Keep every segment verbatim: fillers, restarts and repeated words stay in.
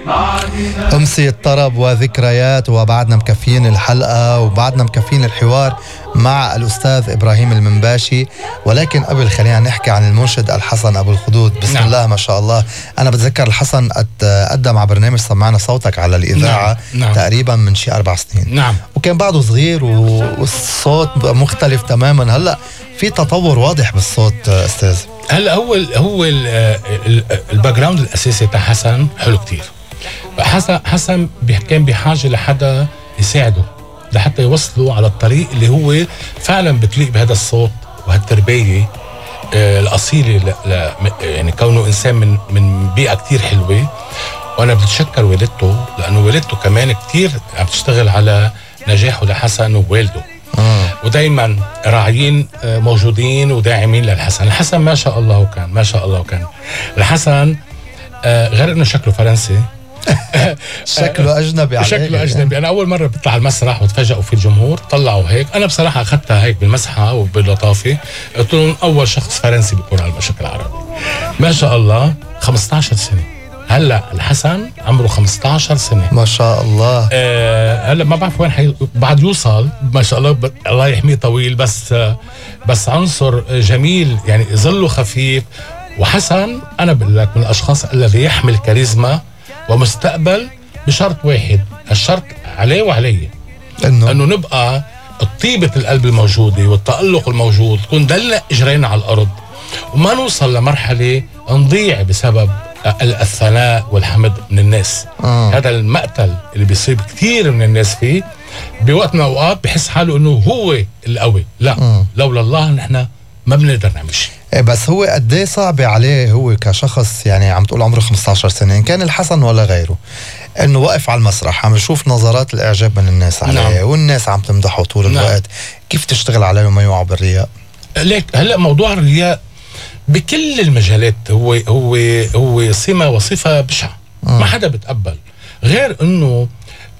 أمسية طرب وذكريات، وبعدنا مكفين الحلقة وبعدنا مكفين الحوار مع الأستاذ إبراهيم المنباشي. ولكن قبل خلينا نحكي عن المنشد الحسن أبو الخدود. بسم نعم. الله ما شاء الله. أنا بتذكر الحسن قدم على برنامج سمعنا صوتك على الإذاعة نعم. نعم. تقريبا من شي أربع سنين نعم. وكان بعده صغير والصوت مختلف تماما. هلأ في تطور واضح بالصوت أستاذ. هلا هو ال هو الباك جراوند الاساسي تاع حسن حلو كتير. حسن حسن كان بحاجه لحدا يساعده لحتى يوصله على الطريق اللي هو فعلا بتليق بهذا الصوت وهالتربيه آه الاصيله ل ل يعني كونه انسان من من بيئه كتير حلوه. وانا بتشكر والدته لانه والدته كمان كتير عم تشتغل على نجاحه لحسن ووالده. آه. ودايما راعيين موجودين وداعمين للحسن. الحسن ما شاء الله وكان ما شاء الله وكان الحسن آه غير انه شكله فرنسي شكله اجنبي عليه. شكله اجنبي. انا اول مره بطلع على المسرح وتفاجئوا في الجمهور طلعوا هيك. انا بصراحه اخذتها هيك بالمسحه وباللطافه. قلت لهم اول شخص فرنسي بيكون على المشهد العربي. ما شاء الله خمسة عشر سنه. هلا الحسن عمره خمسة عشر سنه ما شاء الله. آه هلا ما بعرف وين حي... بعد يوصل ما شاء الله ب... الله يحميه طويل. بس آه بس عنصر جميل يعني ظله خفيف. وحسن انا بقول لك من الاشخاص الذي يحمل كاريزما ومستقبل بشرط واحد. الشرط عليه وعليه انه انه نبقى الطيبه القلب الموجوده والتألق الموجود تكون دلنا اجرينا على الارض وما نوصل لمرحله نضيع بسبب الثناء والحمد من الناس. آه. هذا المقتل اللي بيصيب كثير من الناس فيه بوقت من الاوقات بحس حاله انه هو القوي. لا آه. لولا الله نحن ما بنقدر نعمل شيء. بس هو قد ايه صعب عليه هو كشخص يعني عم تقول عمره خمسة عشر سنه إن كان الحسن ولا غيره انه واقف على المسرح عم يشوف نظرات الاعجاب من الناس عليه. نعم. والناس عم تمدحه طول الوقت. نعم. كيف تشتغل عليه وما يوعى بالرياء؟ ليك هلا موضوع الرياء بكل المجالات هو هو هو سمة وصفة بشعة. ما حدا بتقبل غير انه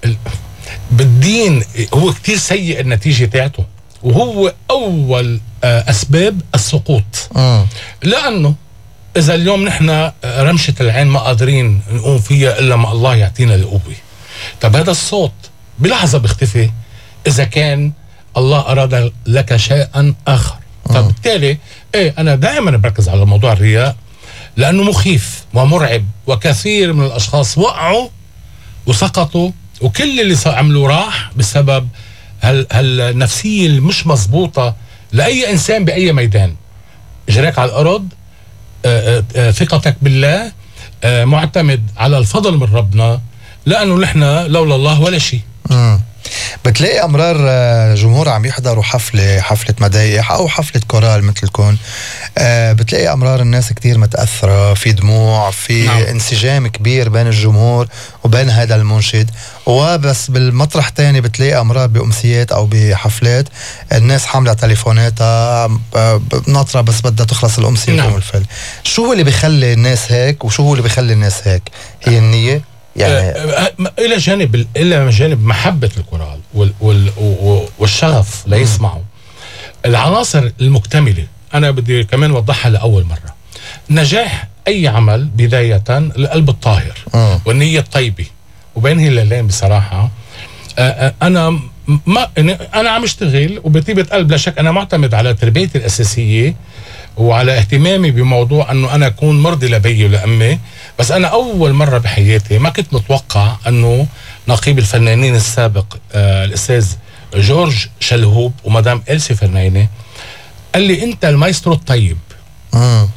بالدين هو كتير سيء النتيجة تاعته وهو اول اسباب السقوط. م. لانه اذا اليوم نحن رمشة العين ما قادرين نقوم فيها الا ما الله يعطينا القوة. طب هذا الصوت بلحظة بيختفي اذا كان الله اراد لك شيئا اخر. فبالتالي ايه انا دائما بركز على موضوع الرياء لانه مخيف ومرعب وكثير من الاشخاص وقعوا وسقطوا وكل اللي عملوا راح بسبب هال هالنفسيه المش مزبوطه لاي انسان باي ميدان. اجراك على الارض آآ آآ ثقتك بالله معتمد على الفضل من ربنا لانه نحن لولا الله ولا شيء. بتلاقي أمرار جمهور عم يحضروا حفلة حفلة مدايح أو حفلة كورال مثلكم. آه بتلاقي أمرار الناس كتير متأثرة في دموع في نعم. انسجام كبير بين الجمهور وبين هذا المنشد. وبس بالمطرح تاني بتلاقي أمرار بأمسيات أو بحفلات الناس حاملة تليفوناتها ناطرة بس بدها تخلص الأمسية نعم. الفل. شو هو اللي بيخلي الناس هيك وشو هو اللي بيخلي الناس هيك؟ هي النية يعني آه الى جانب الى جانب محبه الكورال وال وال والشغف ليسمعوا العناصر المكتمله. انا بدي كمان اوضحها لاول مره. نجاح اي عمل بدايه القلب الطاهر م. والنيه الطيبه وبين هلالين بصراحه. آه انا ما انا عم اشتغل وبطيبه قلب لا شك. انا معتمد على تربيتي الاساسيه وعلى اهتمامي بموضوع انه انا اكون مرضي لبي ولامي. بس انا اول مره بحياتي ما كنت متوقع انه نقيب الفنانين السابق آه الاستاذ جورج شلهوب ومدام إلسي فرنايني قال لي انت المايسترو الطيب. امم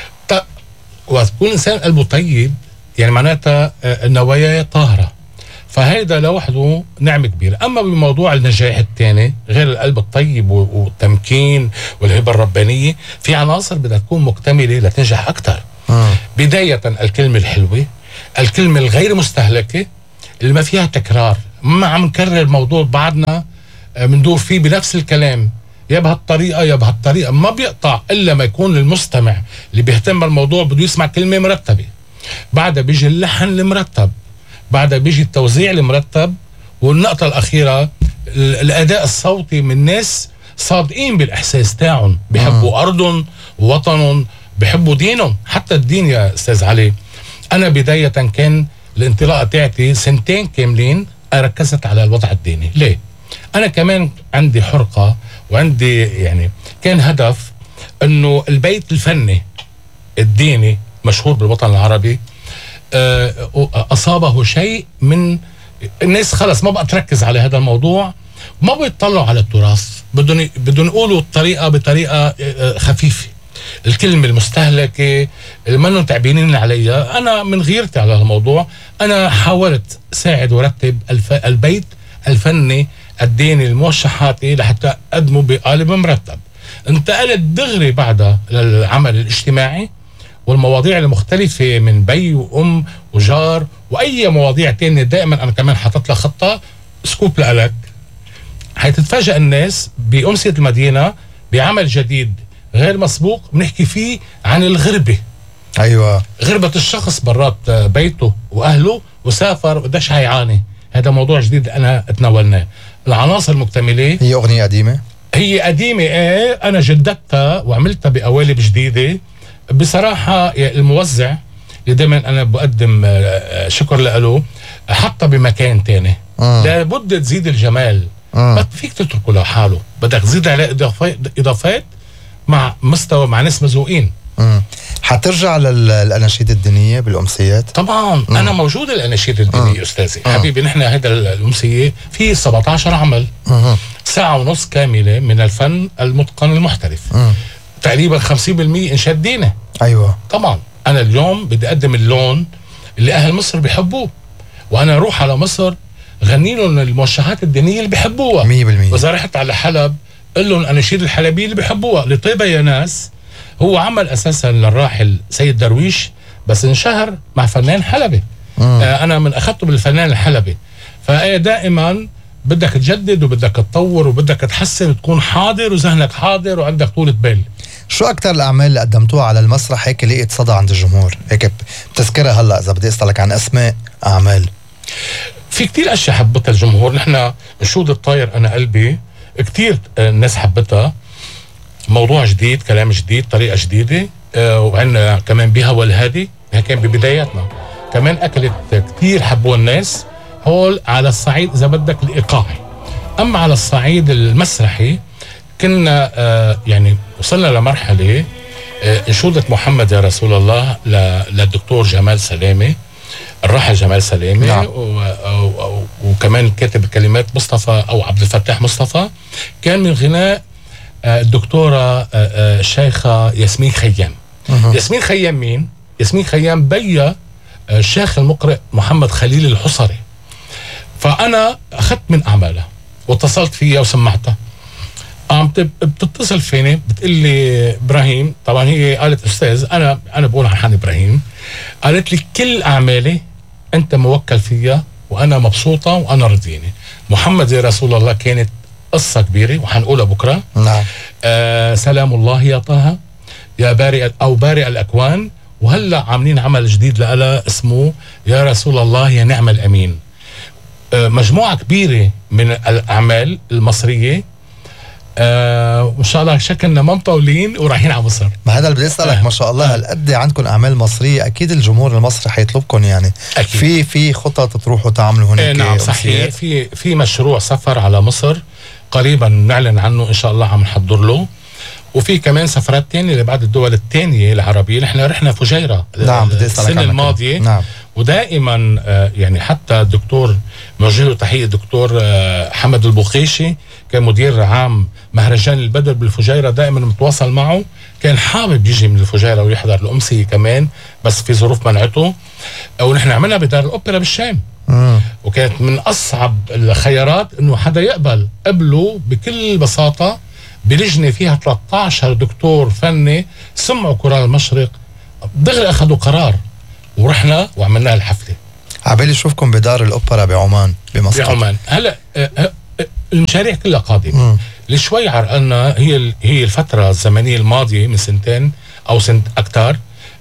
وتكون انسان قلبه طيب يعني معناتها آه النوايا طاهره. فهيدا لوحده نعمة كبيرة. أما بموضوع النجاح الثاني غير القلب الطيب والتمكين والهبة الربانية في عناصر بدها تكون مكتملة لتنجح أكثر. آه. بداية الكلمة الحلوة الكلمة الغير مستهلكة اللي ما فيها تكرار. ما عم نكرر الموضوع بعدنا مندور فيه بنفس الكلام يا بهالطريقة يا بهالطريقة. ما بيقطع إلا ما يكون المستمع اللي بيهتم بالموضوع بده يسمع كلمة مرتبة. بعدها بيجي اللحن المرتب. بعدها بيجي التوزيع المرتب. والنقطة الأخيرة الأداء الصوتي من ناس صادقين بالإحساس تاعهم بيحبوا أرضهم ووطنهم بيحبوا دينهم. حتى الدين يا أستاذ علي أنا بداية كان الانطلاقه تاعتي سنتين كاملين ركزت على الوضع الديني. ليه؟ انا كمان عندي حرقه وعندي يعني كان هدف انه البيت الفني الديني مشهور بالوطن العربي اصابه شيء من الناس خلص ما بقى تركز على هذا الموضوع، ما بيطلعوا على التراث، بدهم بدهم يقولوا الطريقه بطريقه خفيفه، الكلمه المستهلكه اللي ما تعبينين عليها. انا من غيرتي على الموضوع انا حاولت ساعد ورتب الف... البيت الفني الديني الموشحاتي لحتى اقدمه بقالب مرتب. انتقلت دغري بعدها للعمل الاجتماعي والمواضيع المختلفة من بي وأم وجار وأي مواضيع تانية. دائما أنا كمان حاطط لها خطة سكوب لألك، حيتتفاجأ الناس بأمسية المدينة بعمل جديد غير مسبوق بنحكي فيه عن الغربة. أيوة، غربة الشخص برات بيته وأهله وسافر وقديش هيعاني. هذا موضوع جديد أنا اتناولناه. العناصر المكتملة هي أغنية قديمة، هي قديمة ايه، أنا جددتها وعملتها بقوالب جديدة. بصراحة الموزع اللي دائما أنا بقدم شكر له حطها بمكان تاني. آه. لابد تزيد الجمال، آه. ما فيك تتركه لحاله، بدك تزيد عليه إضافات, إضافات مع مستوى مع ناس مذوقين. آه. حترجع للأناشيد الدينية بالأمسيات؟ طبعا. آه. أنا موجود الأناشيد الدينية. آه. أستاذي آه. حبيبي، نحن هذا الأمسية في سبعة عشر عمل، آه. ساعة ونص كاملة من الفن المتقن المحترف. آه. تقريبا خمسين بالمئة انشاد ديني. ايوه طبعا. انا اليوم بدي اقدم اللون اللي اهل مصر بيحبوه، وانا اروح على مصر غني لهم الموشحات الدينيه اللي بيحبوها مية بالمية. واذا رحت على حلب قل لهم اناشيد الحلبيه اللي بيحبوها. لطيبه يا ناس هو عمل اساسا للراحل سيد درويش، بس انشهر مع فنان حلبي. آه انا من اخذته بالفنان الحلبي. فدائما بدك تجدد وبدك تطور وبدك تحسن وتكون حاضر وذهنك حاضر وعندك طولة بال. شو أكتر الأعمال اللي قدمتوها على المسرح هيك لقيت صدى عند الجمهور هيك بتذكرها هلا إذا بدي أسألك عن أسماء أعمال؟ في كتير أشياء حبتها الجمهور. نحن نشود الطاير أنا قلبي كتير الناس حبتها، موضوع جديد، كلام جديد، طريقة جديدة. آه وعندنا كمان بها والهادي كان ببداياتنا كمان أكلت كتير حبوها الناس. هول على الصعيد إذا بدك الإيقاعي. أما على الصعيد المسرحي كنا آه يعني وصلنا لمرحلة آه انشودة محمد يا رسول الله للدكتور جمال سلامة، الراحل جمال سلامة. نعم. وكمان كاتب الكلمات مصطفى أو عبد الفتاح مصطفى. كان من غناء آه الدكتورة آه آه الشيخة ياسمين خيام. أه. ياسمين خيام مين؟ ياسمين خيام بيا آه الشيخ المقرئ محمد خليل الحصري. فأنا أخذت من أعمالها واتصلت فيها وسمعتها. عم بتتصل فيني بتقول لي إبراهيم، طبعا هي قالت أستاذ، أنا أنا بقول عن حالي إبراهيم، قالت لي كل أعمالي أنت موكل فيها وأنا مبسوطة وأنا رضيانة. محمد يا رسول الله كانت قصة كبيرة وحنقولها بكرة. نعم. آه سلام الله يا طه يا بارئ أو بارئ الأكوان. وهلأ عاملين عمل جديد لها اسمه يا رسول الله يا نعم الأمين. مجموعة كبيرة من الأعمال المصرية. آه وإن شاء الله شكلنا ما مطولين ورايحين على مصر. ما هذا اللي بدي أسألك. آه. ما شاء الله هالقد عندكم أعمال مصرية، أكيد الجمهور المصري حيطلبكم يعني. أكيد. في في خطط تروحوا تعملوا هناك. آه نعم صحيح. في في مشروع سفر على مصر قريبا نعلن عنه إن شاء الله، عم نحضر له. وفي كمان سفرات تانية لبعض الدول التانية العربية. نحن رحنا فجيرة. نعم بدي أسألك السنة الماضية. نعم. ودائما آه يعني حتى الدكتور موجه له تحية الدكتور آه حمد البوخيشي كان مدير عام مهرجان البدر بالفجيرة، دائما متواصل معه. كان حابب يجي من الفجيرة ويحضر الأمسية كمان، بس في ظروف منعته. ونحن عملنا بدار الأوبرا بالشام. مم. وكانت من أصعب الخيارات إنه حدا يقبل. قبله بكل بساطة بلجنة فيها ثلاثة عشر دكتور فني سمعوا كورال المشرق، دغري أخذوا قرار ورحنا وعملنا الحفلة. عبالي شوفكم بدار الأوبرا بعمان بمسقط. بعمان. هلا المشاريع كلها قادمة. اللي شوي عرقلنا هي هي الفترة الزمنية الماضية من سنتين أو سنت أكتر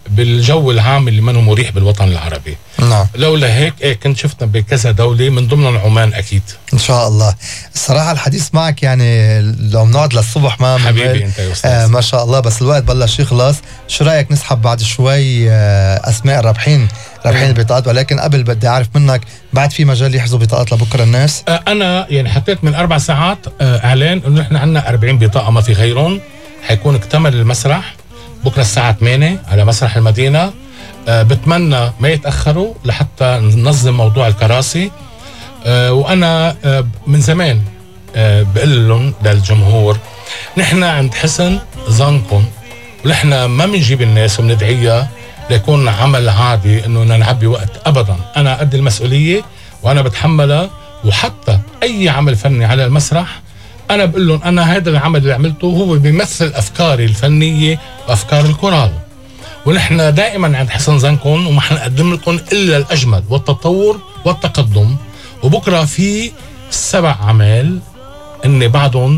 بالجو العام اللي منه مريح بالوطن العربي. نعم. لولا هيك إيه كنت شفتنا بكذا دولة من ضمنهم عمان أكيد. إن شاء الله. الصراحة الحديث معك يعني لو بنقعد للصبح ما حبيبي أنت يا أستاذ. آه ما شاء الله، بس الوقت بلش يخلص. شو رأيك نسحب بعد شوي آه أسماء الرابحين رابحين البطاقات؟ ولكن قبل بدي أعرف منك، بعد في مجال يحجزوا بطاقات لبكرة الناس؟ آه أنا يعني حطيت من أربع ساعات آه إعلان إنه إحنا عندنا أربعين بطاقة ما في غيرهم. حيكون اكتمل المسرح بكرة الساعة ثمانية على مسرح المدينة. أه بتمنى ما يتأخروا لحتى ننظم موضوع الكراسي. أه وأنا أه من زمان أه بقول لهم للجمهور نحن عند حسن ظنكم، ونحن ما بنجيب الناس وبندعيها ليكون عمل عادي انه نعبي وقت ابدا. انا قد المسؤولية وانا بتحملها، وحتى اي عمل فني على المسرح انا بقول لهم انا هذا العمل اللي عملته هو بيمثل افكاري الفنية وافكار الكورال، ونحن دائما عند حسن ظنكم وما حنقدم لكم الا الاجمل والتطور والتقدم. وبكره في سبع اعمال اني بعضهم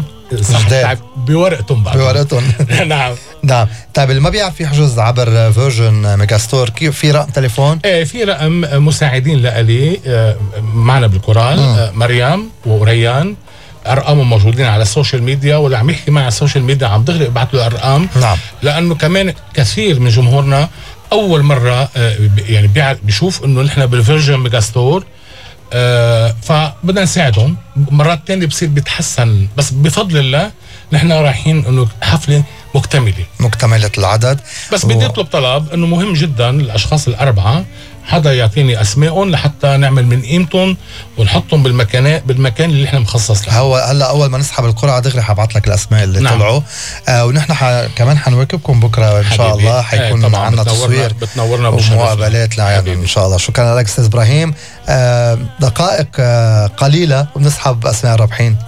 بورقتهم بعضهم بورقتهم نعم نعم. طيب اللي ما بيعرف يحجز عبر فيرجن ميجا ستور، كيف في رقم تليفون؟ ايه في رقم مساعدين لإلي معنا بالكورال، م. مريم وريان، ارقامهم موجودين على السوشيال ميديا، واللي عم يحكي معي على السوشيال ميديا عم دغري ابعث له الارقام. نعم. لانه كمان كثير من جمهورنا اول مره يعني بيشوف انه نحن بالفيرجن ميجا ستور، آه فبدنا نساعدهم. مرات تانية بصير بيتحسن، بس بفضل الله نحن رايحين انه حفله مكتمله مكتمله العدد. بس و... بدي اطلب طلب انه مهم جدا الاشخاص الاربعه حدا يعطيني اسمائهم لحتى نعمل من قيمتهم ونحطهم بالمكان بالمكان اللي احنا مخصص له. هو هلا اول ما نسحب القرعه دغري حبعت لك الاسماء اللي نعم. طلعوا. آه ونحن ح... كمان حنواكبكم بكره ان شاء الله. حيكون آه معنا تصوير بتنورنا ومقابلات لاعبين ان شاء الله. شكرا لك استاذ ابراهيم. آه دقائق آه قليله وبنسحب اسماء الرابحين.